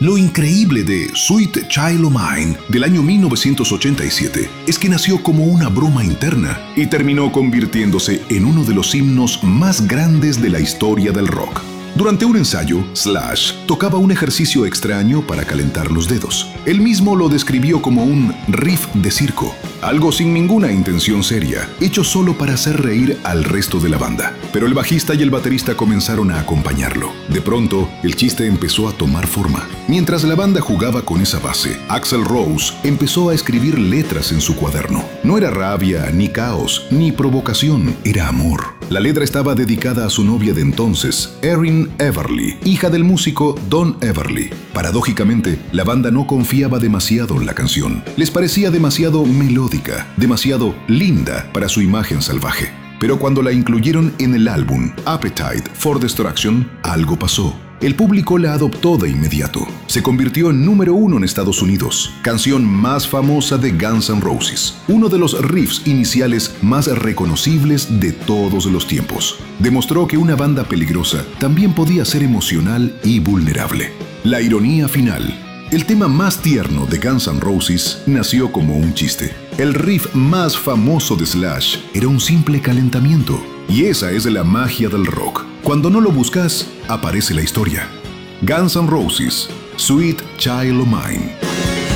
Lo increíble de Sweet Child O' Mine del año 1987 es que nació como una broma interna y terminó convirtiéndose en uno de los himnos más grandes de la historia del rock. Durante un ensayo, Slash tocaba un ejercicio extraño para calentar los dedos. Él mismo lo describió como un riff de circo, algo sin ninguna intención seria, hecho solo para hacer reír al resto de la banda. Pero el bajista y el baterista comenzaron a acompañarlo. De pronto, el chiste empezó a tomar forma. Mientras la banda jugaba con esa base, Axl Rose empezó a escribir letras en su cuaderno. No era rabia, ni caos, ni provocación, era amor. La letra estaba dedicada a su novia de entonces, Erin Everly, hija del músico Don Everly. Paradójicamente, la banda no confiaba demasiado en la canción. Les parecía demasiado melódica, demasiado linda para su imagen salvaje. Pero cuando la incluyeron en el álbum Appetite for Destruction, algo pasó. El público la adoptó de inmediato. Se convirtió en número 1 en Estados Unidos, canción más famosa de Guns N' Roses, uno de los riffs iniciales más reconocibles de todos los tiempos. Demostró que una banda peligrosa también podía ser emocional y vulnerable. La ironía final. El tema más tierno de Guns N' Roses nació como un chiste. El riff más famoso de Slash era un simple calentamiento. Y esa es la magia del rock. Cuando no lo buscas, aparece la historia. Guns N' Roses, Sweet Child O' Mine.